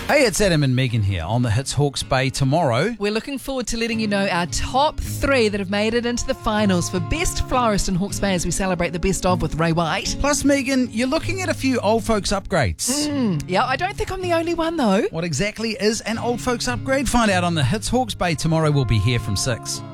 Hey, it's Adam and Megan here on the Hits Hawke's Bay tomorrow. We're looking forward to letting you know our top 3 that have made it into the finals for Best Florist in Hawke's Bay as we celebrate the best of with Ray White. Plus, Megan, you're looking at a few old folks upgrades. Yeah, I don't think I'm the only one though. What exactly is an old folks upgrade? Find out on the Hits Hawke's Bay tomorrow. We'll be here from 6.